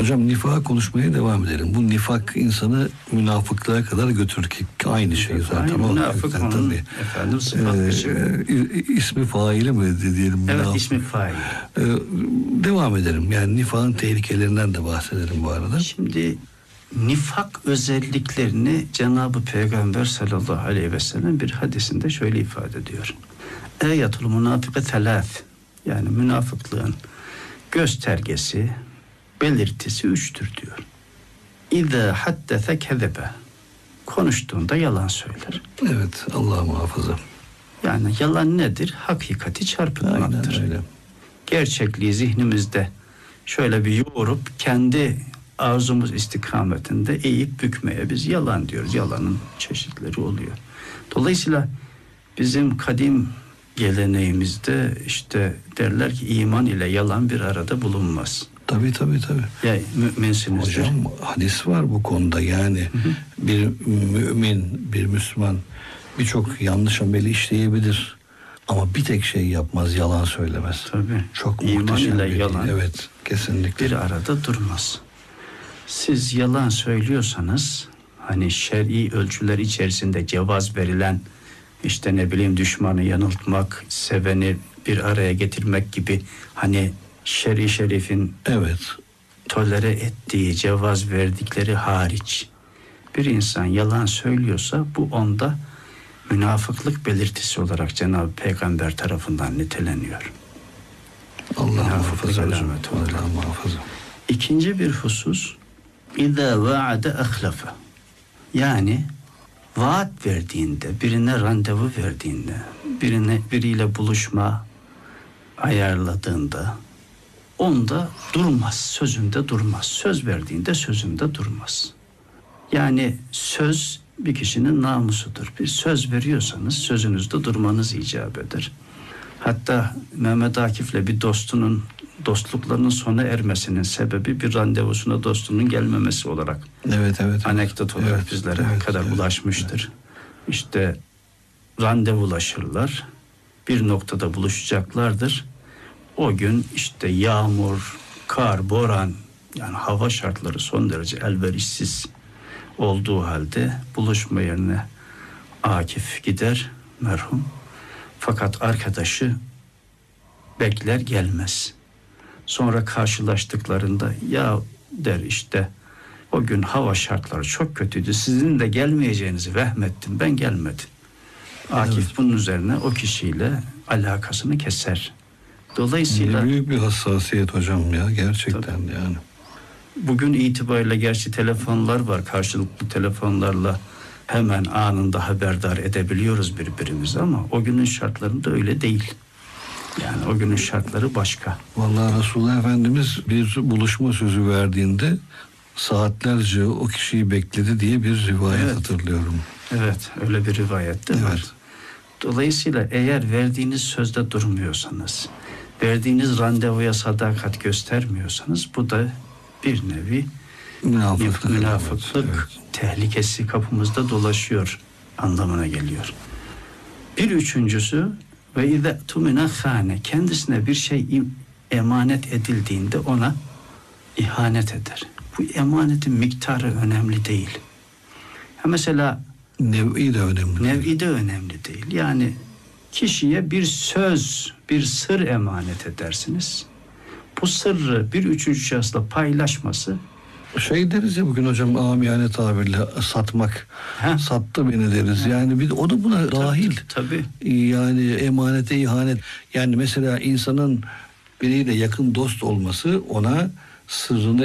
Hocam nifak konuşmaya devam edelim. Bu nifak insanı münafıklığa kadar götürür ki aynı şey zaten. Aynı münafık onun efendim sıfat ismi faili mi diyelim? Evet, ismi fail. Devam edelim. Yani nifakın tehlikelerinden de bahsedelim bu arada. Şimdi nifak özelliklerini Cenab-ı Peygamber sallallahu aleyhi ve sellem bir hadisinde şöyle ifade ediyor. Eyatul münafıkı telâf. Yani münafıklığın göstergesi, belirtisi 3'tür diyor. İzâ haddese kezebe. Konuştuğunda yalan söyler. Evet, Allah muhafaza. Yani yalan nedir? Hakikati çarpıtmaktır. Aynen öyle. Gerçekliği zihnimizde şöyle bir yoğurup kendi arzumuz istikametinde eğip bükmeye biz yalan diyoruz. Yalanın çeşitleri oluyor. Dolayısıyla bizim kadim geleneğimizde işte derler ki iman ile yalan bir arada bulunmaz. Tabii. Ya müminsinizdir. Hocam hadis var bu konuda yani bir mümin, bir Müslüman birçok yanlış ameli işleyebilir ama bir tek şey yapmaz, yalan söylemez. Tabii. Çok İman muhteşem ile bir yalan. Evet, kesinlikle. Bir arada durmaz. Siz yalan söylüyorsanız hani şer'i ölçüler içerisinde cevaz verilen işte ne bileyim düşmanı yanıltmak, seveni bir araya getirmek gibi hani şer'i şerifin Evet. tolere ettiği, cevaz verdikleri hariç bir insan yalan söylüyorsa bu onda münafıklık belirtisi olarak Cenab-ı Peygamber tarafından niteleniyor. Allah muhafaza hocam. Allah muhafaza. İkinci bir husus İzâ vaade ahlafe. Yani vaat verdiğinde, birine randevu verdiğinde, biriyle buluşma ayarladığında onda durmaz, sözünde durmaz. Söz verdiğinde sözünde durmaz. Yani söz bir kişinin namusudur. Bir söz veriyorsanız sözünüzde durmanız icap eder. Hatta Mehmet Akif'le bir dostunun dostluklarının sona ermesinin sebebi bir randevusuna dostunun gelmemesi olarak. Evet. Anekdot olarak bizlere kadar ulaşmıştır. Evet. İşte randevulaşırlar. Bir noktada buluşacaklardır. O gün işte yağmur, kar, boran yani hava şartları son derece elverişsiz olduğu halde buluşma yerine Akif gider merhum. Fakat arkadaşı bekler gelmez. Sonra karşılaştıklarında ya der işte o gün hava şartları çok kötüydü. Sizin de gelmeyeceğinizi vehmettim. Ben gelmedim. Akif bunun üzerine o kişiyle alakasını keser. Dolayısıyla büyük bir hassasiyet hocam ya gerçekten tabii. Yani. Bugün itibariyle gerçi telefonlar var. Karşılıklı telefonlarla hemen anında haberdar edebiliyoruz birbirimizi ama o günün şartlarında öyle değil. Yani o günün şartları başka. Vallahi Resulullah Efendimiz bir buluşma sözü verdiğinde saatlerce o kişiyi bekledi diye bir rivayet hatırlıyorum. Evet, öyle bir rivayet de var. Dolayısıyla eğer verdiğiniz sözde durmuyorsanız, verdiğiniz randevuya sadakat göstermiyorsanız bu da bir nevi münafıklık tehlikesi kapımızda dolaşıyor anlamına geliyor. Bir üçüncüsü ve izâ tumina khâne, kendisine bir şey emanet edildiğinde ona ihanet eder. Bu emanetin miktarı önemli değil. Mesela nev'i de önemli. Nev'i de önemli değil. Yani kişiye bir söz, bir sır emanet edersiniz. Bu sırrı bir üçüncü şahısla paylaşması deriz ya bugün hocam amiyane tabirle satmak. Sattı beni deriz. Yani bir o da buna dahil. Tabii. Yani emanete ihanet. Yani mesela insanın biriyle yakın dost olması ona sırrını